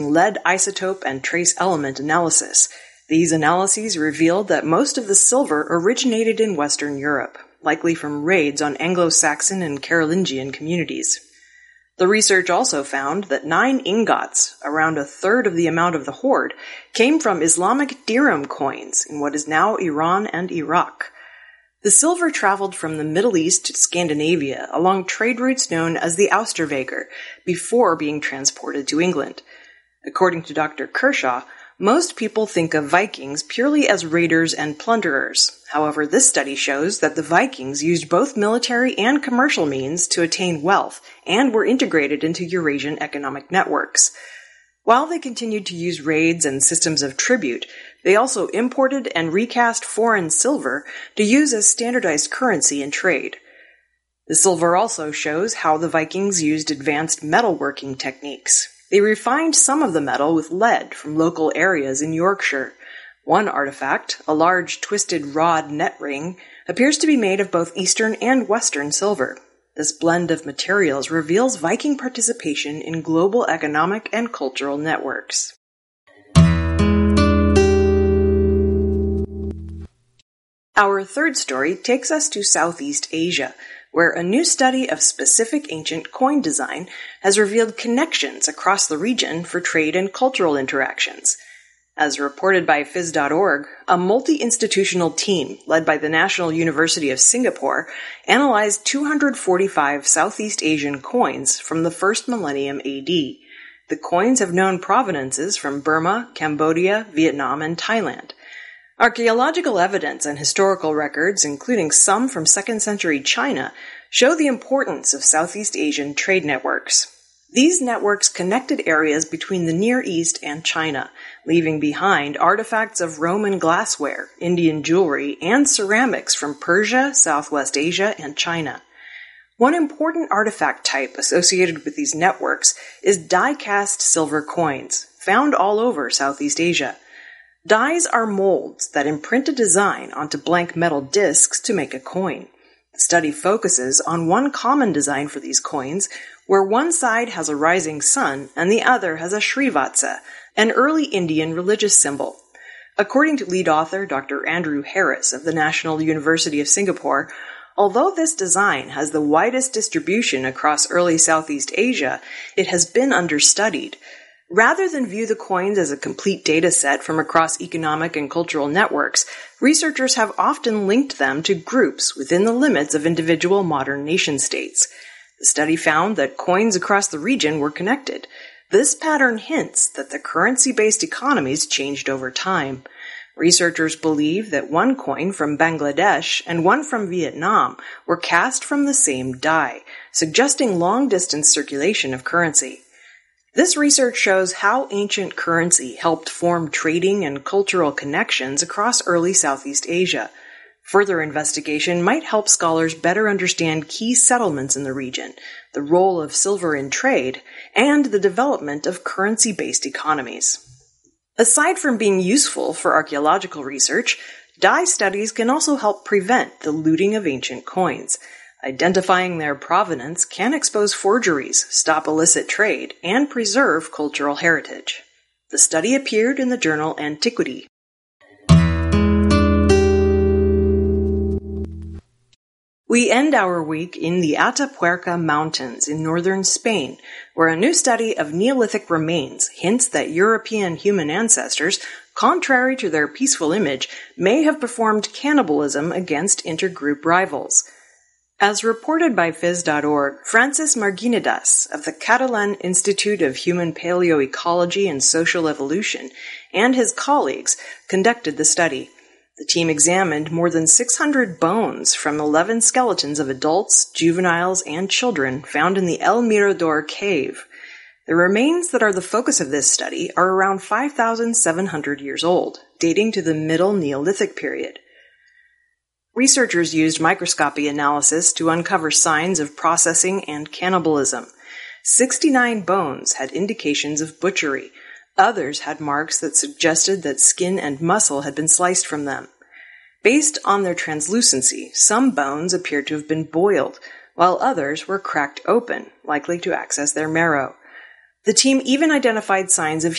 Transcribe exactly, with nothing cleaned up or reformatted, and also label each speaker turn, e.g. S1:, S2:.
S1: lead isotope and trace element analysis. These analyses revealed that most of the silver originated in Western Europe, likely from raids on Anglo-Saxon and Carolingian communities. The research also found that nine ingots, around a third of the amount of the hoard, came from Islamic dirham coins in what is now Iran and Iraq. The silver traveled from the Middle East to Scandinavia along trade routes known as the Austerwege before being transported to England. According to Doctor Kershaw, most people think of Vikings purely as raiders and plunderers. However, this study shows that the Vikings used both military and commercial means to attain wealth and were integrated into Eurasian economic networks. While they continued to use raids and systems of tribute, they also imported and recast foreign silver to use as standardized currency in trade. The silver also shows how the Vikings used advanced metalworking techniques. They refined some of the metal with lead from local areas in Yorkshire. One artifact, a large twisted rod net ring, appears to be made of both Eastern and Western silver. This blend of materials reveals Viking participation in global economic and cultural networks. Our third story takes us to Southeast Asia, where a new study of specific ancient coin design has revealed connections across the region for trade and cultural interactions. As reported by Phys dot org, a multi-institutional team led by the National University of Singapore analyzed two hundred forty-five Southeast Asian coins from the first millennium A D. The coins have known provenances from Burma, Cambodia, Vietnam, and Thailand. Archaeological evidence and historical records, including some from second century China, show the importance of Southeast Asian trade networks. These networks connected areas between the Near East and China, leaving behind artifacts of Roman glassware, Indian jewelry, and ceramics from Persia, Southwest Asia, and China. One important artifact type associated with these networks is die-cast silver coins, found all over Southeast Asia. Dies are molds that imprint a design onto blank metal discs to make a coin. The study focuses on one common design for these coins, where one side has a rising sun and the other has a Srivatsa, an early Indian religious symbol. According to lead author Doctor Andrew Harris of the National University of Singapore, although this design has the widest distribution across early Southeast Asia, it has been understudied. Rather than view the coins as a complete data set from across economic and cultural networks, researchers have often linked them to groups within the limits of individual modern nation-states. The study found that coins across the region were connected. This pattern hints that the currency-based economies changed over time. Researchers believe that one coin from Bangladesh and one from Vietnam were cast from the same die, suggesting long-distance circulation of currency. This research shows how ancient currency helped form trading and cultural connections across early Southeast Asia. Further investigation might help scholars better understand key settlements in the region, the role of silver in trade, and the development of currency-based economies. Aside from being useful for archaeological research, die studies can also help prevent the looting of ancient coins. Identifying their provenance can expose forgeries, stop illicit trade, and preserve cultural heritage. The study appeared in the journal Antiquity. We end our week in the Atapuerca Mountains in northern Spain, where a new study of Neolithic remains hints that European human ancestors, contrary to their peaceful image, may have performed cannibalism against intergroup rivals. As reported by Phys dot org, Francis Marginidas of the Catalan Institute of Human Paleoecology and Social Evolution and his colleagues conducted the study. The team examined more than six hundred bones from eleven skeletons of adults, juveniles, and children found in the El Mirador cave. The remains that are the focus of this study are around five thousand seven hundred years old, dating to the Middle Neolithic period. Researchers used microscopy analysis to uncover signs of processing and cannibalism. sixty-nine bones had indications of butchery. Others had marks that suggested that skin and muscle had been sliced from them. Based on their translucency, some bones appeared to have been boiled, while others were cracked open, likely to access their marrow. The team even identified signs of